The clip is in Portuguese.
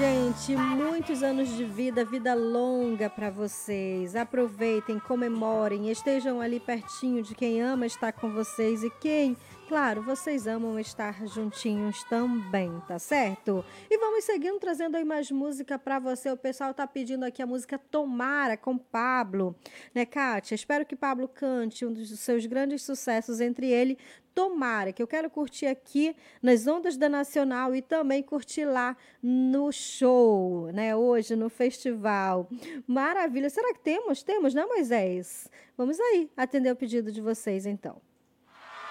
gente, muitos anos de vida, vida longa para vocês. Aproveitem, comemorem, estejam ali pertinho de quem ama estar com vocês e quem, claro, vocês amam estar juntinhos também, tá certo? E vamos seguindo trazendo aí mais música para você. O pessoal tá pedindo aqui a música Tomara com Pablo, né, Kátia? Espero que Pablo cante um dos seus grandes sucessos, entre ele Tomara, que eu quero curtir aqui nas ondas da Nacional e também curtir lá no show, né? Hoje no festival. Maravilha. Será que temos? Temos, né, Moisés? Vamos aí atender o pedido de vocês, então.